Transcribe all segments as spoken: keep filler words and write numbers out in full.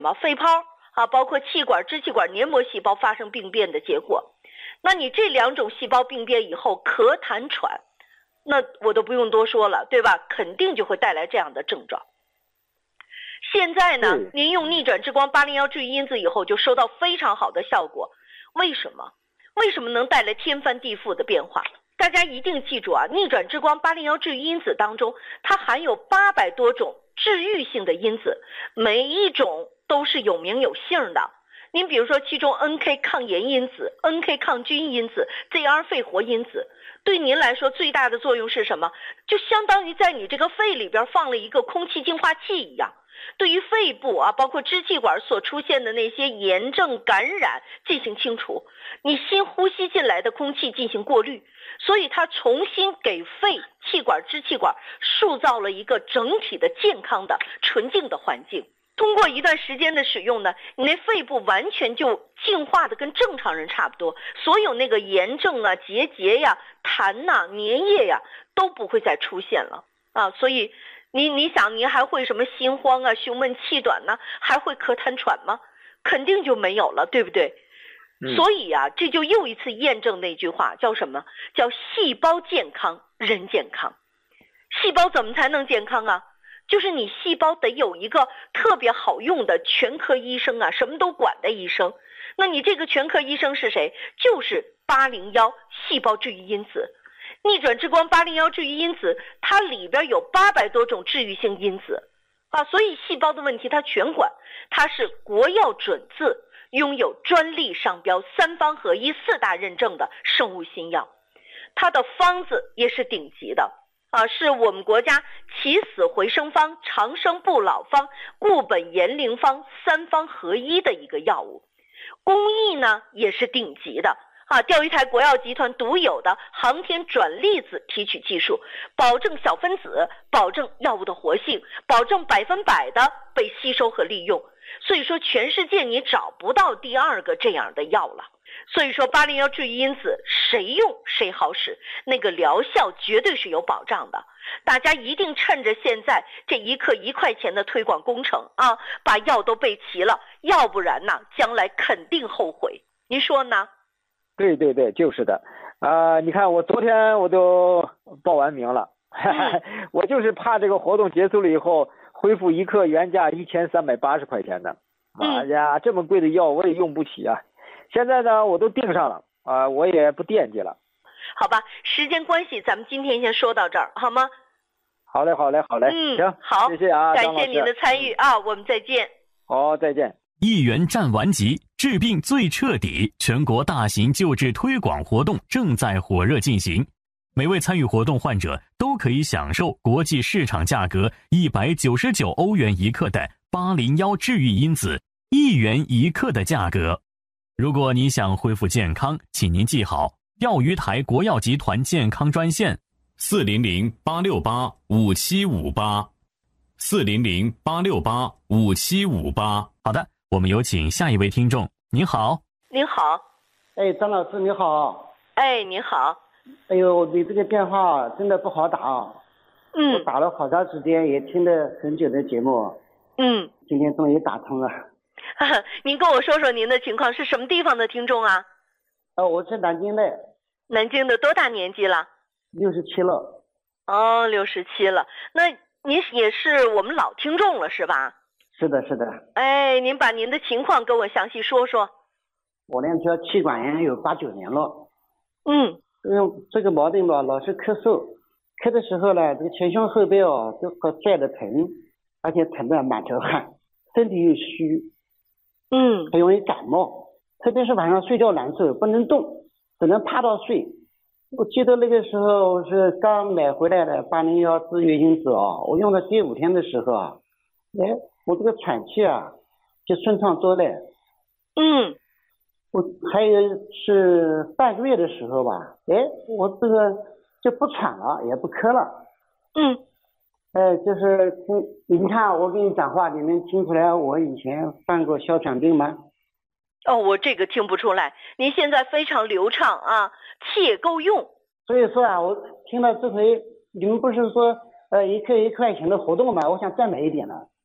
么肺泡啊，包括气管、支气管黏膜细胞发生病变的结果。那你这两种细胞病变以后咳痰喘，那我都不用多说了，对吧？肯定就会带来这样的症状。现在呢，您用逆转之光八零幺治愈因子以后就收到非常好的效果。为什么？为什么能带来天翻地覆的变化？大家一定记住啊，逆转之光八零幺治愈因子当中，它含有八百多种治愈性的因子，每一种都是有名有姓的。您比如说，其中 N K 抗炎因子、N K 抗菌因子、Z R 肺活因子，对您来说最大的作用是什么？就相当于在你这个肺里边放了一个空气净化器一样，对于肺部啊，包括支气管所出现的那些炎症感染进行清除，你新呼吸进来的空气进行过滤，所以它重新给肺、气管、支气管塑造了一个整体的健康的纯净的环境。通过一段时间的使用呢，你那肺部完全就净化的跟正常人差不多，所有那个炎症啊、结节呀、痰呐、粘液呀都不会再出现了啊。所以你你想，您还会什么心慌啊、胸闷气短呢？还会咳痰喘吗？肯定就没有了，对不对？嗯、所以啊，这就又一次验证那句话，叫什么？叫细胞健康，人健康。细胞怎么才能健康啊？就是你细胞得有一个特别好用的全科医生啊，什么都管的医生。那你这个全科医生是谁？就是八零幺细胞治愈因子。逆转之光八零幺治愈因子，它里边有八百多种治愈性因子啊，所以细胞的问题它全管。它是国药准字，拥有专利商标、三方合一、四大认证的生物新药。它的方子也是顶级的啊，是我们国家起死回生方、长生不老方、固本延龄方三方合一的一个药物。工艺呢也是顶级的啊，钓鱼台国药集团独有的航天转粒子提取技术，保证小分子，保证药物的活性，保证百分百的被吸收和利用。所以说全世界你找不到第二个这样的药了。所以说八零幺治愈因子谁用谁好使，那个疗效绝对是有保障的。大家一定趁着现在这一克一块钱的推广工程啊，把药都备齐了，要不然呢将来肯定后悔。您说呢？ 对对对，就是的啊、呃！你看我昨天我都报完名了，嗯、我就是怕这个活动结束了以后恢复一克原价一千三百八十块钱的。哎呀，这么贵的药我也用不起啊！现在呢，我都订上了啊、呃，我也不惦记了。 好吧，时间关系，咱们今天先说到这儿，好吗？ 好嘞，好嘞，好嘞。 嗯， 行， 好， 谢谢啊， 感谢您的参与啊，我们再见。 好，再见。 一元战完级，治病最彻底，全国大型救治推广活动正在火热进行。每位参与活动患者都可以享受国际市场价格一百九十九欧元一克的八零幺治愈因子，一元一克的价格。如果你想恢复健康，请您记好钓鱼台国药集团健康专线四零零八六八五七五八，四零零八六八五七五八。好的，我们有请下一位听众。您好。 您好。 哎，张老师你好。 哎，你好。 哎呦，你这个电话真的不好打。 嗯。 我打了好长时间，也听了很久的节目。 嗯。 今天终于打通了。 您跟我说说您的情况，是什么地方的听众啊？ 哦，我是南京的。 南京的，多大年纪了？ 六十七了。 哦，六十七了。那您也是我们老听众了是吧？ 是的，是的。 哎，您把您的情况跟我详细说说。 我呢，这气管炎有八九年了。 嗯。 因为这个毛病吧，老是咳嗽，咳的时候呢，这个前胸后背哦都和晒得疼，而且疼得满头汗，身体又虚。 嗯。 很容易感冒，特别是晚上睡觉难受，不能动，只能趴到睡。我记得那个时候我是刚买回来的八零幺治愈因子啊，我用了第五天的时候啊，哎，我这个喘气啊就顺畅多了。 嗯。 我还有是半个月的时候吧，哎，我这个就不喘了，也不咳了。 嗯。 呃，就是您看我跟你讲话，你能听出来我以前犯过哮喘病吗？ 哦，我这个听不出来，您现在非常流畅啊，气也够用。 所以说啊，我听了这回你们不是说呃一克一块钱的活动吗？我想再买一点了。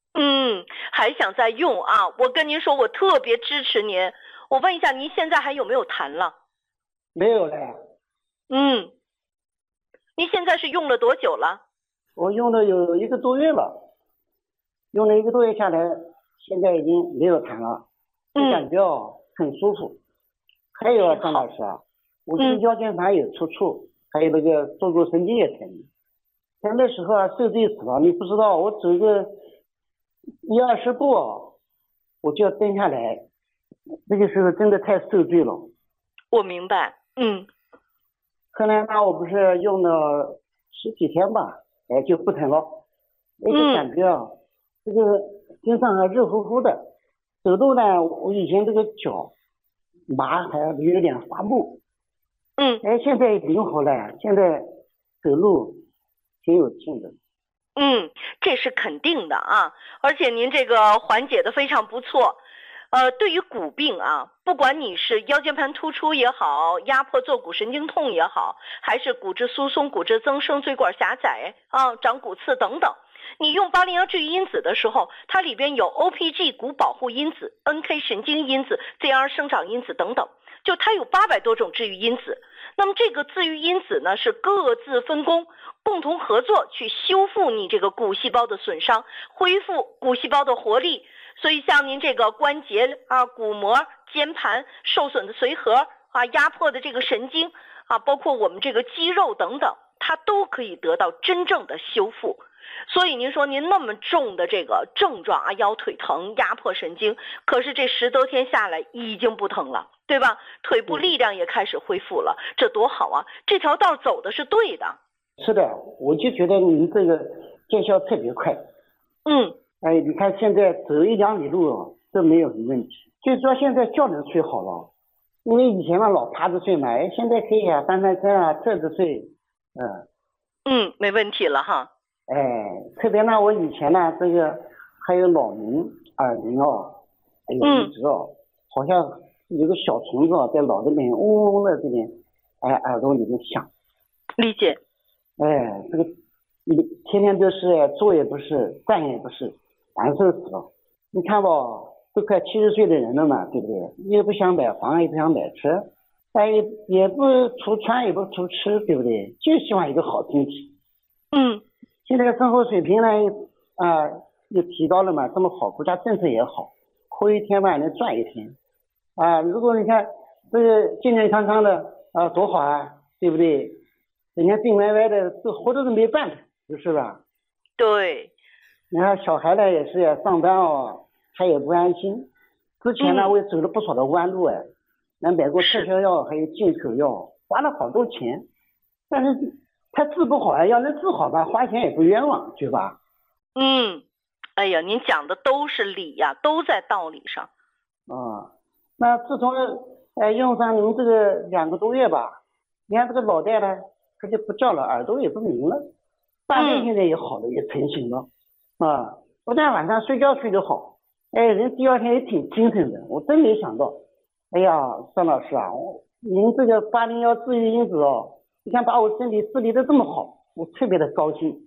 嗯，还想再用啊？我跟您说，我特别支持您。我问一下，您现在还有没有痰了？ 没有嘞。 嗯，您现在是用了多久了？ 我用了有一个多月了，用了一个多月下来，现在已经没有痰了，就感觉哦、嗯、很舒服。还有啊，张老师啊，我这个腰间盘有突出，嗯、还有那个坐骨神经也疼。但那时候啊，受罪死了，你不知道，我走个一二十步、哦，我就要蹲下来，那个时候真的太受罪了。 我明白，嗯。 后来呢，我不是用了十几天吧，哎，就不疼了，哎，就感觉啊，嗯、这个身上啊热乎乎的，走路呢，我以前这个脚麻还有点发木， 嗯， 哎，现在灵活了，现在走路挺有劲的。 嗯，这是肯定的啊，而且您这个缓解的非常不错。呃，对于骨病啊，不管你是腰间盘突出也好，压迫坐骨神经痛也好，还是骨质疏松、骨质增生、椎管狭窄啊、长骨刺等等，你用八零幺治愈因子的时候，它里边有 O P G 骨保护因子、N K 神经因子、Z R 生长因子等等，就它有八百多种治愈因子。那么这个治愈因子呢，是各自分工，共同合作去修复你这个骨细胞的损伤，恢复骨细胞的活力。所以像您这个关节啊、骨膜、肩盘受损的髓核啊、压迫的这个神经啊，包括我们这个肌肉等等，它都可以得到真正的修复。所以您说您那么重的这个症状啊，腰腿疼、压迫神经，可是这十多天下来已经不疼了，对吧？腿部力量也开始恢复了，这多好啊！这条道走的是对的。 是的，我就觉得您这个见效特别快。 嗯。 哎，你看现在走一两里路都没有什么问题，就是说现在觉能睡好了，因为以前嘛老趴着睡嘛，哎，现在可以啊，翻翻身啊，侧着睡，嗯， 嗯，没问题了哈。 哎，特别呢，我以前呢这个还有脑鸣、耳鸣哦，还有一直哦，嗯、好像有个小虫子哦在脑子里面嗡嗡的这边，哎，耳朵里面响。 理解。 哎，这个你天天都是坐也不是，站也不是。难受死了，你看吧，都快七十岁的人了嘛，对不对？也不想买房，也不想买车，哎，也不图穿，也不图吃，对不对？就希望一个好身体。 嗯， 现在生活水平呢，啊、呃，又提高了嘛，这么好，国家政策也好，活一天嘛能赚一天，啊，如果你看这个健健康康的啊，多好啊，对不对？人家病歪歪的，这活着都没办法，就是吧？ 对。 你看小孩呢也是呀，上班哦，他也不安心。之前呢，我也走了不少的弯路哎，那、嗯、买过特效药，还有进口药，花了好多钱。但是他治不好呀，要能治好吧，花钱也不冤枉，对吧？ 嗯，哎呀，您讲的都是理呀，都在道理上。 啊，那自从哎用上您这个两个多月吧，你看这个脑袋呢，它就不叫了，耳朵也不鸣了，大便现在也好了，嗯、也成型了。啊，不但晚上睡觉睡得好，哎，人第二天也挺精神的。我真没想到，哎呀，张老师啊，您这个八零幺治愈因子哦，你看把我身体治理的这么好，我特别的高兴。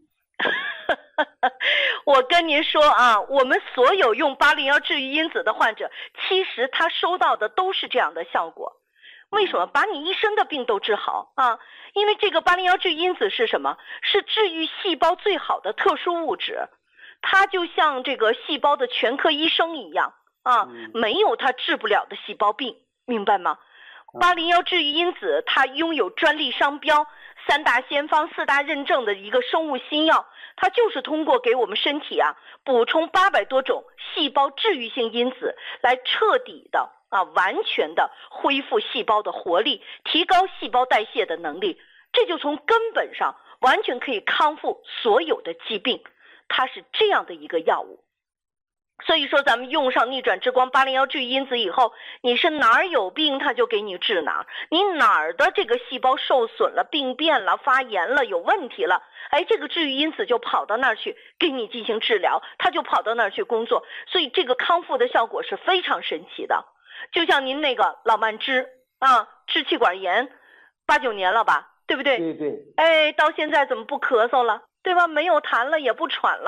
我跟您说啊，我们所有用八零幺治愈因子的患者，其实他收到的都是这样的效果。为什么？把你一身的病都治好啊？因为这个八零幺治愈因子是什么？是治愈细胞最好的特殊物质。它就像这个细胞的全科医生一样啊，没有它治不了的细胞病，明白吗？八零幺治愈因子它拥有专利商标、三大先方、四大认证的一个生物新药，它就是通过给我们身体啊补充八百多种细胞治愈性因子，来彻底的啊完全的恢复细胞的活力，提高细胞代谢的能力，这就从根本上完全可以康复所有的疾病。它是这样的一个药物，所以说咱们用上逆转之光八零幺治愈因子以后，你是哪儿有病它就给你治哪儿，你哪儿的这个细胞受损了、病变了、发炎了、有问题了，哎，这个治愈因子就跑到那儿去给你进行治疗，它就跑到那儿去工作，所以这个康复的效果是非常神奇的。就像您那个老慢支啊，支气管炎八九年了吧，对不对？ 对对。 哎，到现在怎么不咳嗽了？对吧？没有痰了，也不喘了，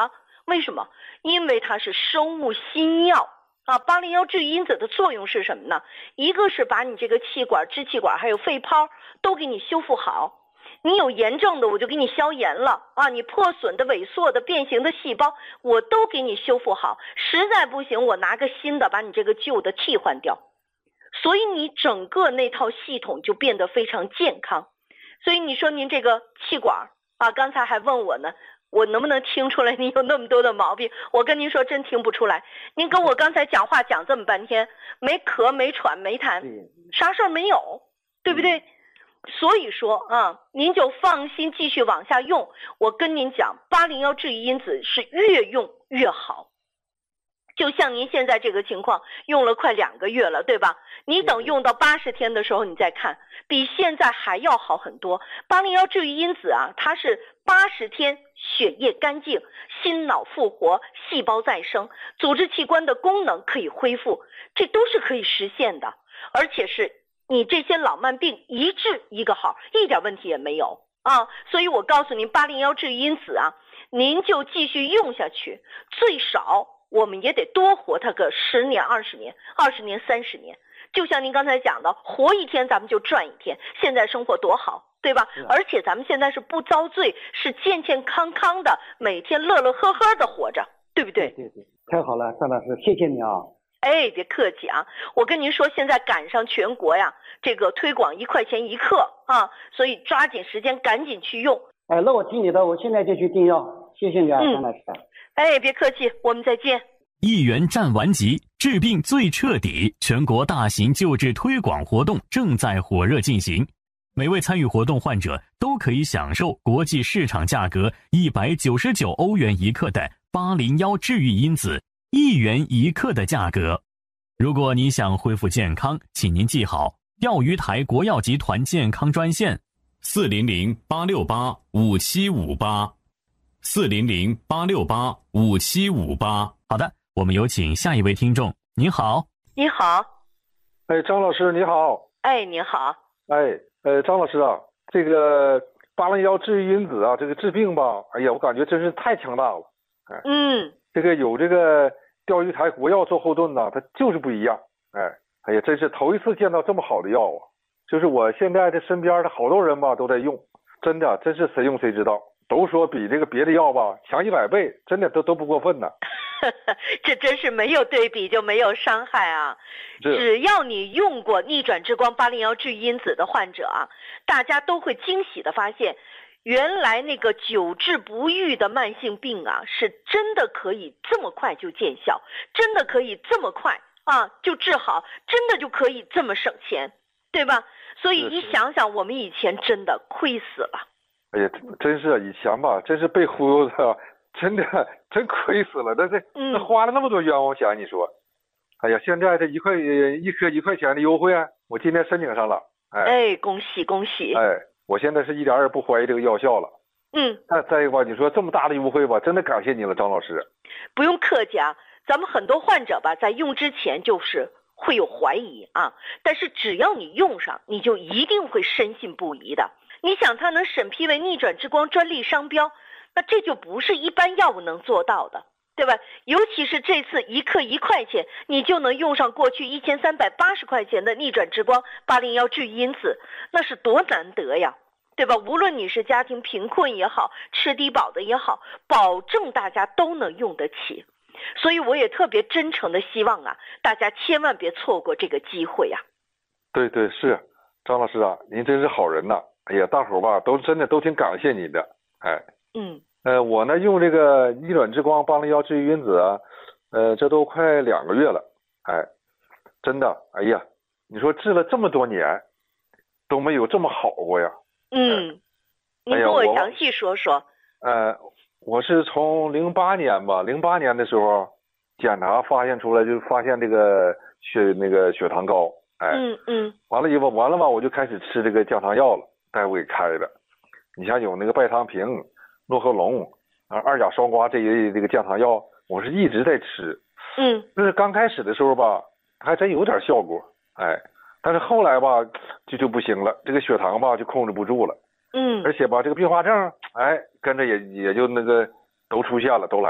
为什么？因为它是生物新药啊。八零幺治愈因子的作用是什么呢？一个是把你这个气管、支气管还有肺泡都给你修复好。你有炎症的，我就给你消炎了啊！你破损的、萎缩的、变形的细胞，我都给你修复好。实在不行，我拿个新的把你这个旧的替换掉。所以你整个那套系统就变得非常健康。所以你说您这个气管啊，刚才还问我呢，我能不能听出来您有那么多的毛病？我跟您说真听不出来。您跟我刚才讲话讲这么半天，没咳没喘没痰，啥事儿没有，对不对？所以说啊，您就放心继续往下用。我跟您讲，八零幺治愈因子是越用越好。就像您现在这个情况，用了快两个月了，对吧？你等用到八十天的时候，你再看，比现在还要好很多。八零幺治愈因子啊，它是八十天血液干净，心脑复活，细胞再生，组织器官的功能可以恢复，这都是可以实现的，而且是你这些老慢病一治一个好，一点问题也没有啊。所以我告诉您，八零幺治愈因子啊，您就继续用下去，最少我们也得多活它个十年、二十年、二十年、三十年。就像您刚才讲的，活一天咱们就赚一天。现在生活多好，对吧？而且咱们现在是不遭罪，是健健康康的，每天乐乐呵呵的活着，对不对？ 对对，太好了，张老师，谢谢你啊。 哎，别客气啊！我跟您说，现在赶上全国呀，这个推广一块钱一克啊，所以抓紧时间，赶紧去用。 哎，那我听你的，我现在就去订药。谢谢你啊，张老师。 哎，别客气，我们再见。 一元战完级，治病最彻底，全国大型救治推广活动正在火热进行。每位参与活动患者都可以享受国际市场价格一百九十九欧元一克的八零幺治愈因子，一元一克的价格。如果你想恢复健康，请您记好钓鱼台国药集团健康专线四零零八六八五七五八四零零八六八五七五八。好的，我们有请下一位听众。您好。 你好。 哎，张老师你好。 哎，您好。 哎，呃，张老师啊，这个八零幺治愈因子啊，这个治病吧，哎呀，我感觉真是太强大了。哎， 嗯， 这个有这个钓鱼台国药做后盾呢，它就是不一样。哎，哎呀，真是头一次见到这么好的药啊！就是我现在这身边的好多人吧都在用，真的，真是谁用谁知道。都说比这个别的药吧强一百倍，真的都都不过分呢。 这真是没有对比就没有伤害啊！只要你用过逆转之光八零幺治愈因子的患者啊，大家都会惊喜的发现，原来那个久治不愈的慢性病啊，是真的可以这么快就见效，真的可以这么快啊就治好，真的就可以这么省钱，对吧？所以你想想，我们以前真的亏死了。 哎呀，真是以前吧，真是被忽悠的，真的真亏死了。但是那花了那么多冤枉钱，你说，哎呀，现在这一块一颗一块钱的优惠，我今天申请上了。哎， 哎，恭喜恭喜！ 哎，我现在是一点也不怀疑这个药效了。 嗯， 那再一个吧，你说这么大的优惠吧，真的感谢你了，张老师。 不用客气啊，咱们很多患者吧，在用之前就是会有怀疑啊，但是只要你用上，你就一定会深信不疑的。你想它能审批为逆转之光专利商标，那这就不是一般药物能做到的，对吧？尤其是这次一克一块钱，你就能用上过去一千三百八十块钱的逆转之光八零幺治愈因子，那是多难得呀，对吧？无论你是家庭贫困也好，吃低保的也好，保证大家都能用得起。所以我也特别真诚的希望啊，大家千万别错过这个机会呀。 对对，是张老师啊，您真是好人呐。哎呀，大伙儿吧都真的都挺感谢你的。哎， 嗯， 呃，我呢用这个逆转之光八零幺治愈因子啊，呃，这都快两个月了。哎，真的，哎呀，你说治了这么多年，都没有这么好过呀。 嗯，哎、您跟我详细说说。 呃，我是从零八年吧，零八年的时候检查发现出来，就发现这个血那个血糖高。哎， 嗯嗯， 完了以后，完了吧，我就开始吃这个降糖药了。大夫给开的，你像有那个拜汤平、诺和龙、啊二甲双胍这一这个降糖药，我是一直在吃。 嗯， 就是刚开始的时候吧，还真有点效果，哎，但是后来吧就就不行了，这个血糖吧就控制不住了。 嗯， 而且吧这个并发症，哎，跟着也也就那个都出现了，都来了。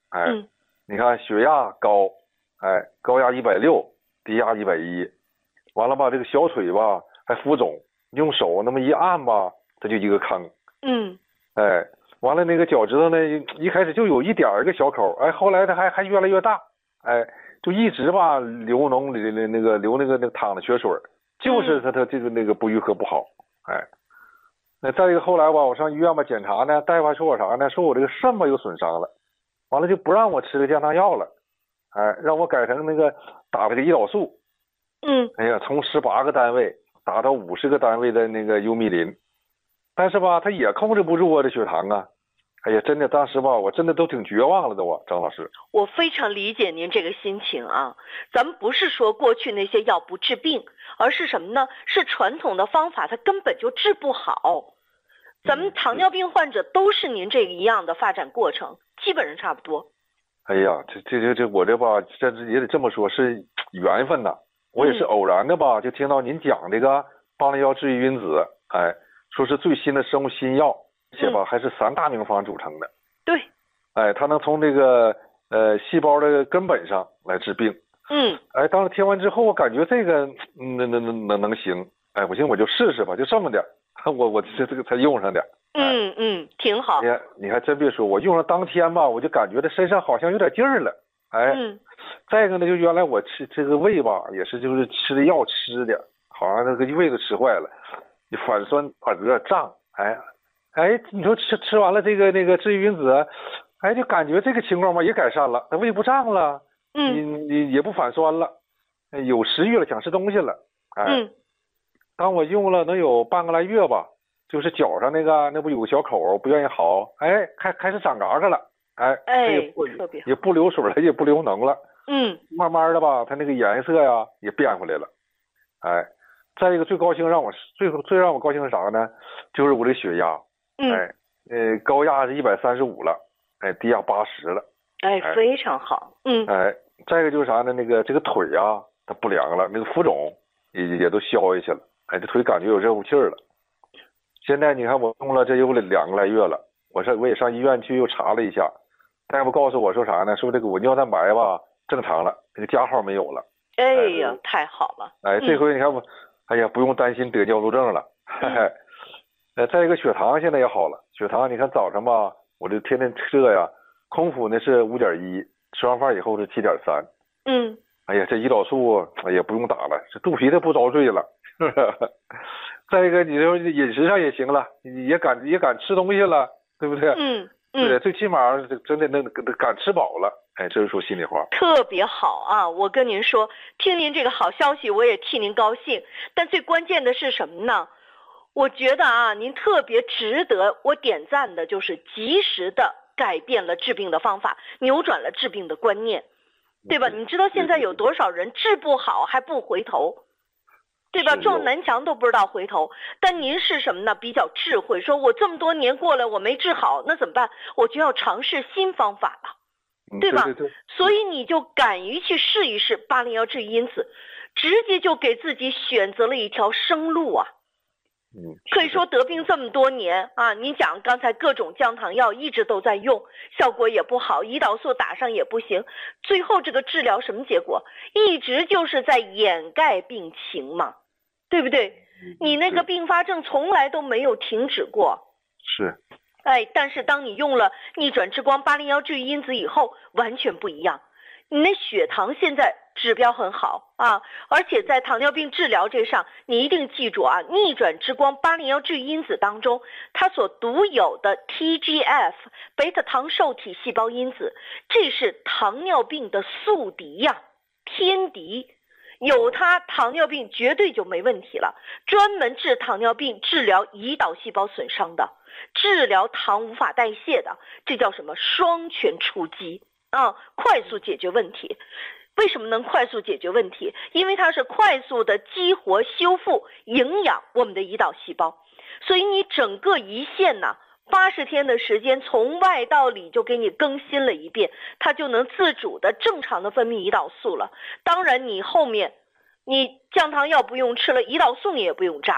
哎， 嗯你看血压高，哎，高压一百六，低压一百一，完了吧，这个小腿吧还浮肿，用手那么一按吧，它就一个坑， 嗯哎，完了那个脚趾头呢，一开始就有一点儿一个小口，哎，后来它还还越来越大，哎，就一直吧流脓里那那个流那个那个淌的血水，就是它它这个那个不愈合不好，哎，那再一个后来吧，我上医院吧检查呢，大夫还说我啥呢？说我这个肾吧有损伤了，完了就不让我吃这降糖药了，哎，让我改成那个打这个胰岛素， 嗯哎呀，从十八个单位打到五十个单位的那个优米林，但是吧，它也控制不住我的血糖啊。哎呀，真的，当时吧，我真的都挺绝望了都啊，张老师。 我非常理解您这个心情啊。咱们不是说过去那些药不治病，而是什么呢？是传统的方法它根本就治不好。咱们糖尿病患者都是您这个一样的发展过程，基本上差不多。 哎呀，这这这这我这吧，这也得这么说，是缘分呐。我也是偶然的吧，就听到您讲这个邦利药治愈因子，哎，说是最新的生物新药，而且吧还是三大名方组成的。 对。 哎，它能从这个呃细胞的根本上来治病。 嗯。 哎，当时听完之后，我感觉这个嗯能能能能能行。哎，我寻思我就试试吧，就这么点，我我这这个才用上点。 嗯嗯，挺好。 你看，你还真别说，我用上当天吧，我就感觉这身上好像有点劲儿了。哎， 嗯， 再一个呢，就原来我吃这个胃吧，也是就是吃的药吃的，好像那个胃都吃坏了，你反酸反热胀。哎，哎，你说吃吃完了这个那个治愈因子，哎，就感觉这个情况吧也改善了，那胃不胀了， 嗯， 你你也不反酸了，有食欲了，想吃东西了。哎， 嗯， 当我用了能有半个来月吧。就是脚上那个，那不有个小口不愿意好，哎，开开始长嘎嘎了，哎， 哎， 也不特别也不流水了，也不流脓了， 嗯， 慢慢的吧，它那个颜色呀也变回来了，哎，再一个最高兴让我最最让我高兴是啥呢？就是我这血压， 嗯， 哎，呃，高压是一百三十五了，哎，低压八十了， 哎，非常好，嗯， 哎，再一个就是啥呢？那个这个腿呀，它不凉了，那个浮肿也也都消下去了，哎，这腿感觉有热乎气儿了。现在你看我用了这有两个来月了，我上我也上医院去又查了一下，大夫告诉我说啥呢？说这个我尿蛋白吧正常了，这个加号没有了。 哎呀，哎太好了！ 哎，这回你看我，嗯、哎呀，不用担心得尿路症了。嘿嘿。呃，再一个血糖现在也好了，血糖你看早上吧，我这天天测呀，空腹呢是五点一，吃完饭以后是七点三。 嗯。 哎呀，这胰岛素哎也不用打了，这肚皮它不遭罪了。再一个，你说饮食上也行了，也敢也敢吃东西了，对不对？ 嗯嗯， 对，最起码真的能敢吃饱了。哎，这是说心里话。 特别好啊！我跟您说，听您这个好消息，我也替您高兴。但最关键的是什么呢？我觉得啊，您特别值得我点赞的，就是及时的改变了治病的方法，扭转了治病的观念，对吧？你知道现在有多少人治不好还不回头？对吧？撞南墙都不知道回头，但您是什么呢？比较智慧，说我这么多年过来我没治好，那怎么办？我就要尝试新方法了，对吧？ 对对对， 所以你就敢于去试一试八零幺治愈因子，直接就给自己选择了一条生路啊。 嗯， 可以说得病这么多年啊，您讲刚才各种降糖药一直都在用，效果也不好，胰岛素打上也不行，最后这个治疗什么结果？一直就是在掩盖病情嘛。对不对？你那个并发症从来都没有停止过。 是。 哎，但是当你用了逆转之光八零幺治愈因子以后，完全不一样。你那血糖现在指标很好啊，而且在糖尿病治疗这上，你一定记住啊，逆转之光八零幺治愈因子当中，它所独有的 T G F 贝塔糖受体细胞因子，这是糖尿病的宿敌呀、啊，天敌。有它，糖尿病绝对就没问题了。专门治糖尿病、治疗胰岛细胞损伤的，治疗糖无法代谢的，这叫什么？双全出击啊！快速解决问题。为什么能快速解决问题？因为它是快速的激活、修复、营养我们的胰岛细胞，所以你整个胰腺呢，八十天的时间，从外到里就给你更新了一遍，它就能自主的正常的分泌胰岛素了。当然你后面你降糖药不用吃了，胰岛素你也不用扎了，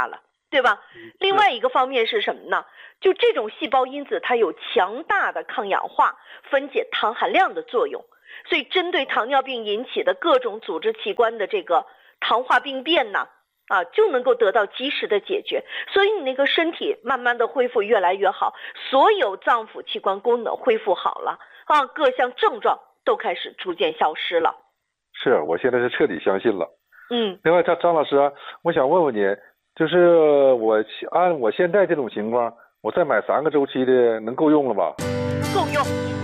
对吧？另外一个方面是什么呢？就这种细胞因子它有强大的抗氧化、分解糖含量的作用，所以针对糖尿病引起的各种组织器官的这个糖化病变呢，啊，就能够得到及时的解决，所以你那个身体慢慢的恢复越来越好，所有脏腑器官功能恢复好了啊，各项症状都开始逐渐消失了。 是，我现在是彻底相信了。 嗯， 另外，张张老师啊，我想问问您，就是我按我现在这种情况，我再买三个周期的能够用了吧？ 够用。